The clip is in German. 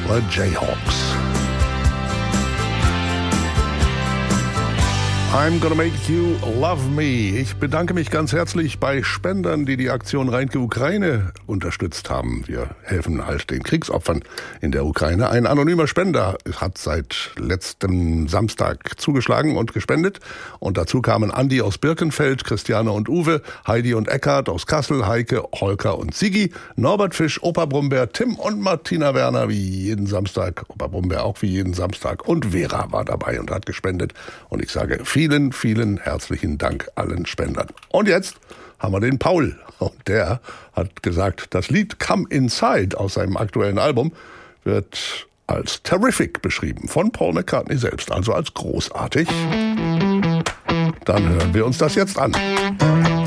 The Jayhawks. I'm gonna make you love me. Ich bedanke mich ganz herzlich bei Spendern, die die Aktion Reinke Ukraine unterstützt haben. Wir helfen halt den Kriegsopfern in der Ukraine. Ein anonymer Spender hat seit letztem Samstag zugeschlagen und gespendet. Und dazu kamen Andi aus Birkenfeld, Christiane und Uwe, Heidi und Eckhard aus Kassel, Heike, Holker und Sigi, Norbert Fisch, Opa Brumberg, Tim und Martina Werner wie jeden Samstag, Opa Brumberg auch wie jeden Samstag und Vera war dabei und hat gespendet. Und ich sage vielen, vielen herzlichen Dank allen Spendern. Und jetzt haben wir den Paul. Und der hat gesagt, das Lied Come Inside aus seinem aktuellen Album wird als terrific beschrieben von Paul McCartney selbst, also als großartig. Dann hören wir uns das jetzt an.